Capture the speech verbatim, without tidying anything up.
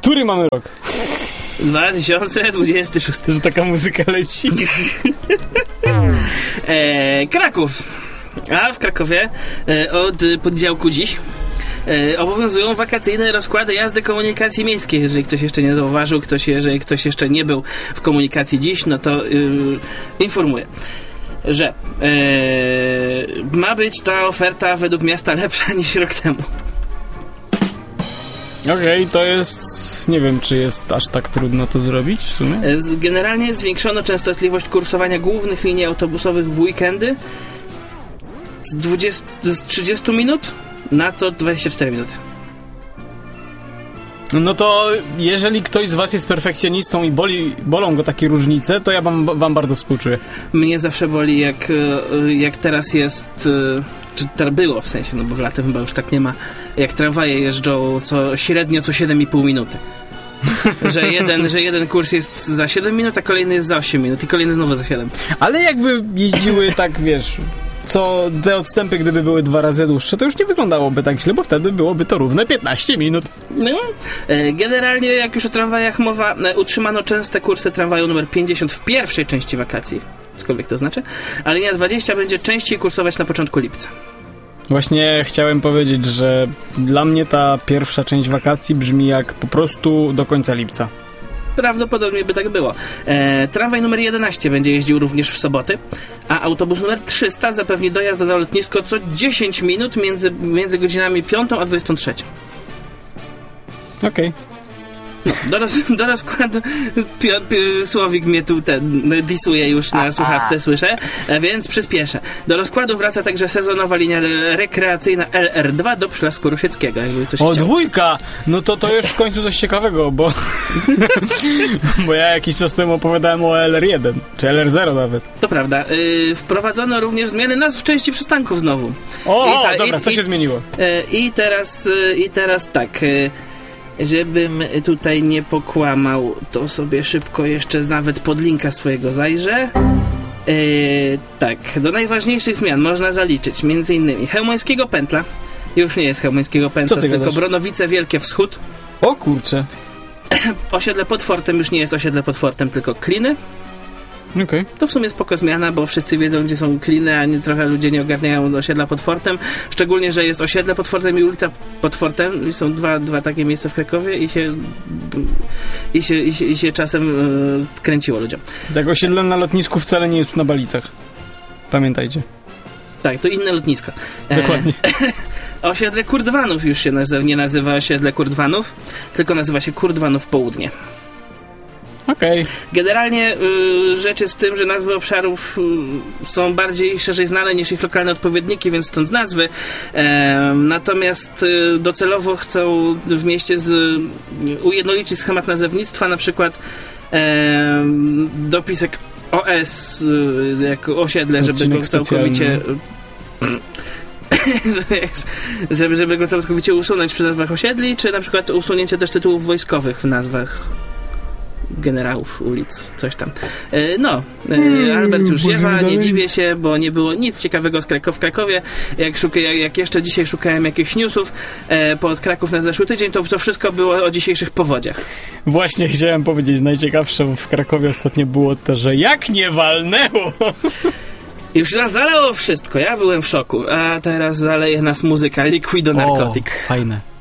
Który mamy rok? dwa tysiące dwudziesty szósty. Że taka muzyka leci. e, Kraków. A w Krakowie e, od poniedziałku dziś e, obowiązują wakacyjne rozkłady jazdy komunikacji miejskiej. Jeżeli ktoś jeszcze nie zauważył, ktoś, jeżeli ktoś jeszcze nie był w komunikacji dziś, no to yy, informuję, że e, ma być ta oferta według miasta lepsza niż rok temu. Okej, okay, to jest... Nie wiem, czy jest aż tak trudno to zrobić, w sumie? Generalnie zwiększono częstotliwość kursowania głównych linii autobusowych w weekendy z, dwudziestu, z trzydziestu minut na co dwadzieścia cztery minuty. No to jeżeli ktoś z was jest perfekcjonistą i boli, bolą go takie różnice, to ja wam, wam bardzo współczuję. Mnie zawsze boli, jak, jak teraz jest... Czy teraz było w sensie, no bo w latem chyba już tak nie ma, jak tramwaje jeżdżą co, średnio co siedem i pół minuty. że, jeden, że jeden kurs jest za siedem minut, a kolejny jest za osiem minut i kolejny znowu za siedem. Ale jakby jeździły tak, wiesz, co te odstępy, gdyby były dwa razy dłuższe, to już nie wyglądałoby tak źle, bo wtedy byłoby to równe piętnaście minut. No. Generalnie, jak już o tramwajach mowa, utrzymano częste kursy tramwaju numer pięćdziesiąt w pierwszej części wakacji, cokolwiek to znaczy, a linia dwadzieścia będzie częściej kursować na początku lipca. Właśnie chciałem powiedzieć, że dla mnie ta pierwsza część wakacji brzmi jak po prostu do końca lipca. Prawdopodobnie by tak było. E, tramwaj numer jedenaście będzie jeździł również w soboty, a autobus numer trzysta zapewni dojazd na lotnisko co dziesięć minut między, między godzinami piątą a dwudziestą trzecią. Okej. Okay. No, do, roz, do rozkładu pi, pi, Słowik mnie tu ten, disuje już na słuchawce, słyszę, więc przyspieszę. Do rozkładu wraca także sezonowa linia rekreacyjna L R dwa do Przylasku Rusieckiego. Jakby coś o, chciał. Dwójka! No to to już w końcu coś ciekawego, bo bo ja jakiś czas temu opowiadałem o L R jeden, czy L R zero nawet. To prawda. Yy, wprowadzono również zmiany nazw w części przystanków znowu. O, o ta, dobra, i, co i, się zmieniło? Yy, I teraz, yy, i teraz tak... Yy, Żebym tutaj nie pokłamał, to sobie szybko jeszcze nawet pod linka swojego zajrzę. Yy, tak, do najważniejszych zmian można zaliczyć między innymi Chełmońskiego Pętla. Już nie jest Chełmońskiego Pętla, tylko gadasz? Bronowice Wielkie Wschód. O kurczę. Osiedle pod Fortem już nie jest osiedle pod Fortem, tylko Kliny. Okay. To w sumie spoko zmiana, bo wszyscy wiedzą, gdzie są Kliny, a nie, trochę ludzie nie ogarniają osiedla pod Fortem. Szczególnie, że jest osiedle pod Fortem i ulica pod Fortem. I są dwa, dwa takie miejsca w Krakowie i się i się, i się, i się czasem yy, kręciło ludziom. Tak, osiedle na lotnisku wcale nie jest na Balicach. Pamiętajcie. Tak, to inne lotnisko. Dokładnie. E, osiedle Kurdwanów już się nazywa, nie nazywa osiedle Kurdwanów, tylko nazywa się Kurdwanów Południe. Okej. Okay. Generalnie y, rzecz jest w tym, że nazwy obszarów y, są bardziej szerzej znane niż ich lokalne odpowiedniki, więc stąd nazwy. E, natomiast y, docelowo chcą w mieście z, y, ujednolicić schemat nazewnictwa, na przykład e, dopisek O S y, jako osiedle, Odcinek żeby go całkowicie... żeby, żeby go całkowicie usunąć przy nazwach osiedli, czy na przykład usunięcie też tytułów wojskowych w nazwach generałów, ulic, coś tam. E, no, e, Albert już ziewa, nie dziwię się, bo nie było nic ciekawego z Krakow w Krakowie. Jak, szuka, jak, jak jeszcze dzisiaj szukałem jakichś newsów e, pod Kraków na zeszły tydzień, to to wszystko było o dzisiejszych powodziach. Właśnie chciałem powiedzieć, najciekawsze w Krakowie ostatnio było to, że jak nie walnęło! I już nas zalało wszystko, ja byłem w szoku, a teraz zaleje nas muzyka Liquido Narcotic. O, fajne.